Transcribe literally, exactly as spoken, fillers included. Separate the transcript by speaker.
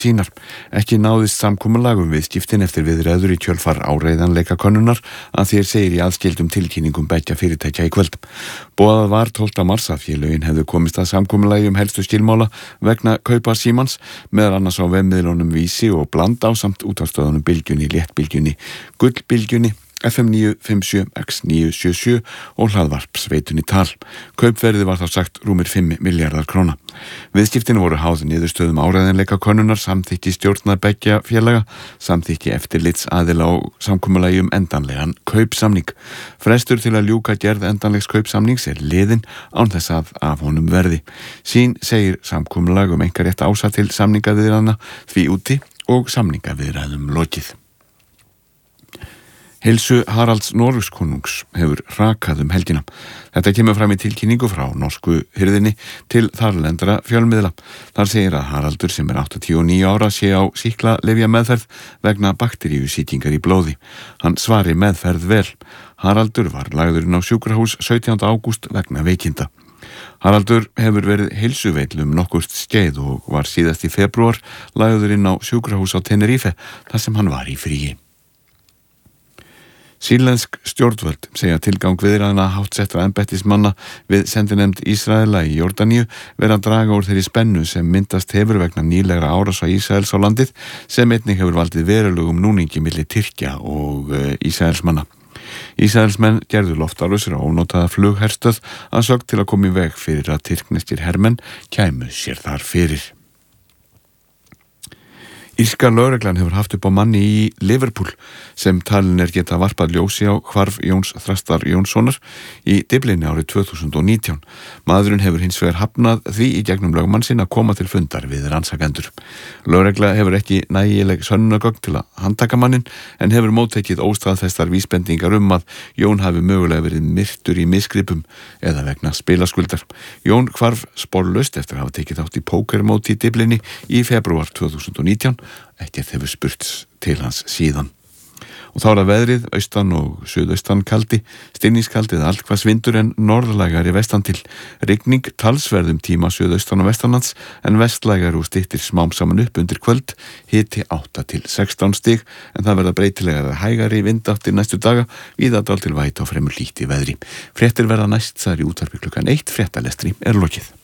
Speaker 1: sínar. Ekki náðist samkomulag um viðskiptin eftir viðræður í kjölfar áreiðanleikakönnunar að þér segir í aðskildum tilkynningum beggja fyrirtækja í kvöld. Boðað var tólfta mars að félögin hefðu komist að samkomulagi um helstu skilmála vegna kaupa Símans, meðal annars á vefmiðlunum Vísi og Bland ásamt útvarpsstöðunum Bylgjunni, Léttbylgjunni, Gullbylgjunni, F M níu fimm sjö, X níu sjö sjö og hlaðvarpsveitunni Tal. Kaupverðið var þá sagt rúmir fimm milljarðar króna. Viðskiptin voru háð niðurstöðum áreiðanleikakönnunar, samþykki stjórnar beggja félaga, samþykki eftirlits aðila og samkomulagi um endanlegan kaupsamning. Frestur til að ljúka gerð endanlegs kaupsamnings er liðinn án þess að af honum verði. Sín segir samkomulag um einkarétt ása til samningaviðræðna því úti og samningaviðræðum lokið. Heilsu Haralds Noregskonungs hefur hrakað um helgina. Þetta kemur fram í tilkynningu frá norsku hirðinni til þarlendra fjölmiðla. Þar segir að Haraldur sem er áttatíu og níu ára sé á sýklalyfja meðferð vegna bakteríusýkingar í blóði. Hann svari meðferð vel. Haraldur var lagðurinn á sjúkrahús sautjánda ágúst vegna veikinda. Haraldur hefur verið heilsuveill um nokkurt skeið og var síðast í febrúar lagðurinn á sjúkrahús á Tenerife þar sem hann var í fríi. Sýrlensk stjórnvöld segja tilgang viðræðna háttsettra embættismanna við sendinefnd Ísraela í Jórdaníu vera að draga úr þeirri spennu sem myndast hefur vegna nýlegra árása Ísraels á landið sem einnig hefur valdið verulegum núningi milli Tyrkja og uh, Ísraelsmanna. Ísraelsmenn gerðu loftárásir á ónotaða flugherstöð að sögn til að koma í veg fyrir að tyrkneskir hermenn kæmu sér þar fyrir. Írska lögreglan hefur haft upp á manni í Liverpool sem talin er geta varpað ljósi á hvarf Jóns Þrastar Jónssonar í Dyflinni árið tvö þúsund og nítján. Maðurinn hefur hins vegar hafnað því í gegnum lögmann sinn að koma til fundar við rannsakendur. Lögregla hefur ekki nægileg sönnunargögn til að handtaka manninn en hefur móttekið óstaðfestar vísbendingar um að Jón hafi mögulega verið myrtur í misgripum eða vegna spilaskuldar. Jón hvarf sporlaust eftir að hafa tekið þátt í pókermóti í Dyflinni í febrúar tvö þúsund og nítján. Ekkert hefur spurts til hans síðan. Og þá er það veðrið, austan og suðaustan kaldi, stinningskaldið allhvass vindur en norðlægari vestan til. Rigning talsverðum tíma suðaustan og vestanlands en vestlægari og styttir smám saman upp undir kvöld, hiti átta til sextán stig en það verða breytilega hægari vindáttir næstu daga, víða dálítil væta og fremur hlýtt í veðri. Fréttir verða næst þar í útvarpi klukkan eitt, fréttalestri er lokið.